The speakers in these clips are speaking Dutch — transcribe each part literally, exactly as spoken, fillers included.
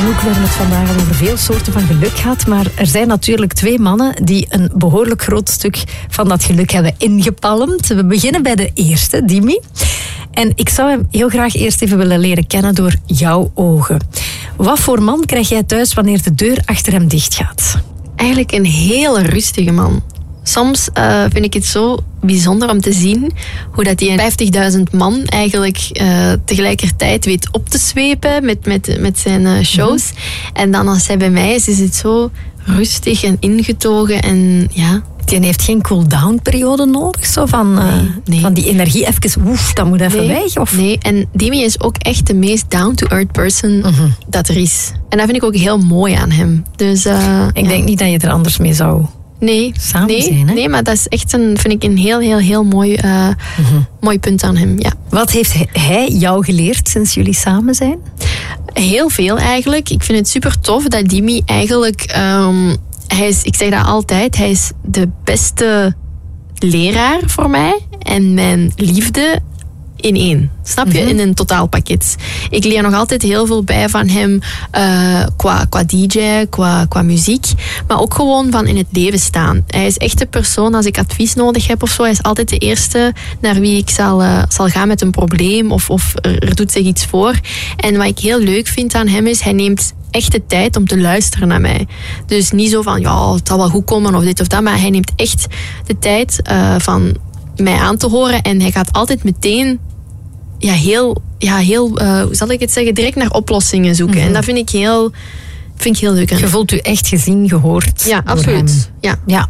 Anouk, we hebben het vandaag al over veel soorten van geluk gehad, maar er zijn natuurlijk twee mannen die een behoorlijk groot stuk van dat geluk hebben ingepalmd. We beginnen bij de eerste, Dimi. En ik zou hem heel graag eerst even willen leren kennen door jouw ogen. Wat voor man krijg jij thuis wanneer de deur achter hem dicht gaat? Eigenlijk een hele rustige man. Soms uh, vind ik het zo bijzonder om te zien hoe dat die een vijftigduizend man eigenlijk uh, tegelijkertijd weet op te zwepen met, met, met zijn uh, shows. Mm-hmm. En dan als hij bij mij is, is het zo rustig en ingetogen en ja... Die heeft geen cool-down periode nodig? Zo van, uh, nee, nee. van die energie even, woef, dat moet even nee, weg? Of? Nee, en Dimi is ook echt de meest down-to-earth person mm-hmm. dat er is. En dat vind ik ook heel mooi aan hem. Dus, uh, ik ja. denk niet dat je er anders mee zou nee, samen nee, zijn. Hè? Nee, maar dat is echt een, vind ik een heel, heel, heel mooi, uh, mm-hmm. mooi punt aan hem. Ja. Wat heeft hij jou geleerd sinds jullie samen zijn? Heel veel eigenlijk. Ik vind het super tof dat Dimi eigenlijk... Um, Hij is, ik zeg dat altijd, hij is de beste leraar voor mij en mijn liefde in één. Snap je? Mm-hmm. In een totaalpakket. Ik leer nog altijd heel veel bij van hem uh, qua, qua D J, qua, qua muziek, maar ook gewoon van in het leven staan. Hij is echt de persoon, als ik advies nodig heb of zo, hij is altijd de eerste naar wie ik zal, uh, zal gaan met een probleem of, of er, er doet zich iets voor. En wat ik heel leuk vind aan hem is, hij neemt echt de tijd om te luisteren naar mij. Dus niet zo van, ja, het zal wel goed komen of dit of dat, maar hij neemt echt de tijd uh, van mij aan te horen en hij gaat altijd meteen ja, heel, ja, heel uh, hoe zal ik het zeggen, direct naar oplossingen zoeken. Mm-hmm. En dat vind ik heel, vind ik heel leuk. Je voelt u echt gezien, gehoord. Ja, absoluut. Ja. Ja.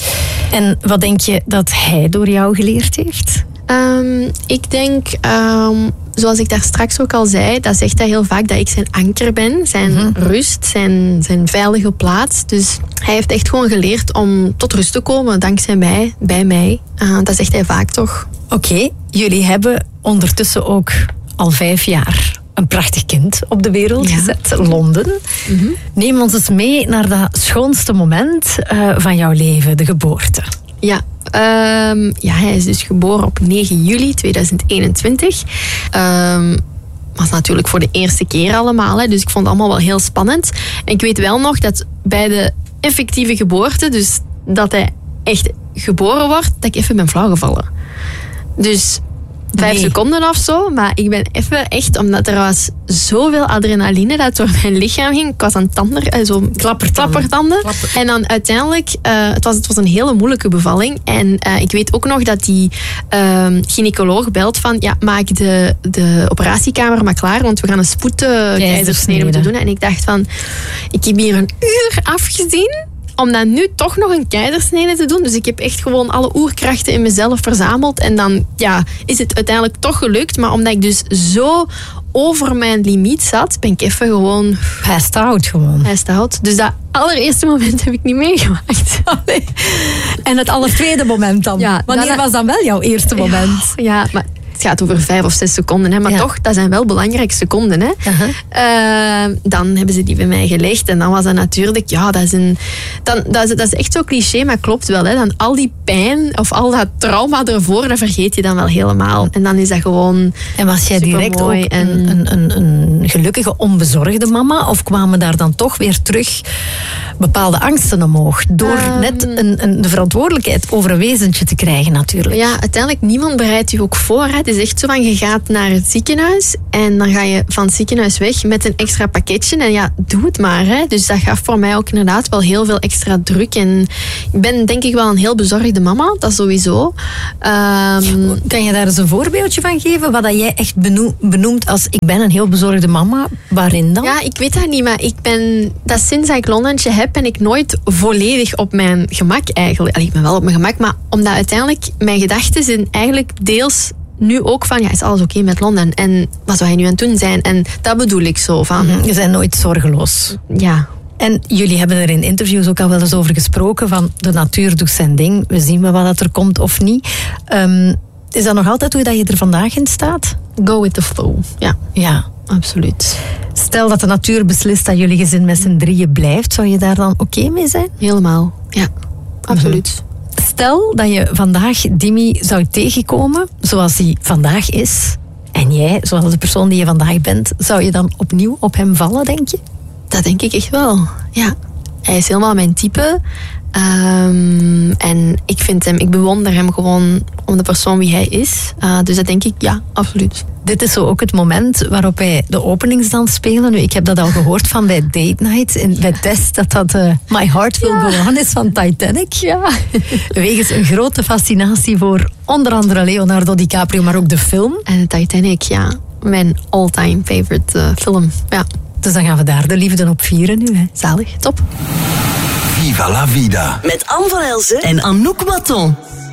En wat denk je dat hij door jou geleerd heeft? Um, ik denk, um, zoals ik daar straks ook al zei, dat zegt hij heel vaak dat ik zijn anker ben, zijn mm-hmm. rust, zijn, zijn veilige plaats. Dus hij heeft echt gewoon geleerd om tot rust te komen, dankzij mij, bij mij. Uh, dat zegt hij vaak toch. Oké, okay, jullie hebben ondertussen ook al vijf jaar een prachtig kind op de wereld ja. gezet, Londen. Mm-hmm. Neem ons eens mee naar dat schoonste moment uh, van jouw leven, de geboorte. Ja. Um, ja, hij is dus geboren op negen juli tweeduizend eenentwintig. Um, was natuurlijk voor de eerste keer allemaal, hè, dus ik vond het allemaal wel heel spannend. En ik weet wel nog dat bij de effectieve geboorte, dus dat hij echt geboren wordt, dat ik even ben flauwgevallen. Dus vijf nee. seconden of zo, maar ik ben even echt, omdat er was zoveel adrenaline dat door mijn lichaam ging. Ik was aan tander, zo klappertanden. klappertanden. Klapper. En dan uiteindelijk, uh, het, was, het was een hele moeilijke bevalling. En uh, ik weet ook nog dat die uh, gynaecoloog belt van, ja, maak de, de operatiekamer maar klaar, want we gaan een spoedkeizersnede moeten doen. En ik dacht van, ik heb hier een uur afgezien om dan nu toch nog een keizersnede te doen. Dus ik heb echt gewoon alle oerkrachten in mezelf verzameld. En dan ja, is het uiteindelijk toch gelukt. Maar omdat ik dus zo over mijn limiet zat, ben ik even gewoon... Passed out gewoon. Passed out. Dus dat allereerste moment heb ik niet meegemaakt. En het allertweede moment dan? Ja, wanneer dat... was dan wel jouw eerste moment? Ja, ja, maar... Het gaat over vijf of zes seconden, hè, maar ja. toch, dat zijn wel belangrijke seconden. Hè. Uh-huh. Uh, dan hebben ze die bij mij gelegd en dan was dat natuurlijk, ja, dat is, een, dan, dat is, dat is echt zo cliché, maar klopt wel. Hè. Dan al die pijn of al dat trauma ervoor, dat vergeet je dan wel helemaal. En dan is dat gewoon. En was jij direct ook en... een, een, een, een gelukkige, onbezorgde mama? Of kwamen daar dan toch weer terug bepaalde angsten omhoog? Door um, net een, een, de verantwoordelijkheid over een wezentje te krijgen, natuurlijk. Ja, uiteindelijk, niemand bereidt je ook voor. Hè. Het is echt zo van, je gaat naar het ziekenhuis en dan ga je van het ziekenhuis weg met een extra pakketje en ja, doe het maar. Hè. Dus dat gaf voor mij ook inderdaad wel heel veel extra druk en ik ben denk ik wel een heel bezorgde mama, dat sowieso. Um, kan je daar eens een voorbeeldje van geven, wat dat jij echt benoem, benoemt als ik ben een heel bezorgde mama? Waarin dan? Ja, ik weet dat niet, maar ik ben, dat sinds dat ik Londentje heb, ben ik nooit volledig op mijn gemak eigenlijk. Allee, ik ben wel op mijn gemak, maar omdat uiteindelijk mijn gedachten zijn eigenlijk deels nu ook van, ja, is alles oké met Londen? En wat zou hij nu aan het doen zijn? En dat bedoel ik zo van... Mm-hmm. Je bent nooit zorgeloos. Ja. En jullie hebben er in interviews ook al wel eens over gesproken van de natuur doet zijn ding. We zien wel wat er komt of niet. Um, is dat nog altijd hoe dat je er vandaag in staat? Go with the flow, ja. Ja. Absoluut. Stel dat de natuur beslist dat jullie gezin met z'n drieën blijft, zou je daar dan oké okay mee zijn? Helemaal, ja. Absoluut. Mm-hmm. Stel dat je vandaag Dimi zou tegenkomen zoals hij vandaag is en jij, zoals de persoon die je vandaag bent, zou je dan opnieuw op hem vallen, denk je? Dat denk ik echt wel, ja. Hij is helemaal mijn type. Um, en ik vind hem, ik bewonder hem gewoon om de persoon wie hij is. Uh, dus dat denk ik, ja, absoluut. Dit is zo ook het moment waarop wij de openingsdans spelen. Nu, ik heb dat al gehoord van bij Date Night. En bij Tess dat dat uh, My Heart Will ja. Go On is van Titanic. Ja. Wegens een grote fascinatie voor onder andere Leonardo DiCaprio, maar ook de film. En Titanic, ja. Mijn all-time favorite uh, film, ja. Dus dan gaan we daar de liefde op vieren nu, hè. Zalig, top. Viva la vida. Met Anne van Elzen en Anouk Maton.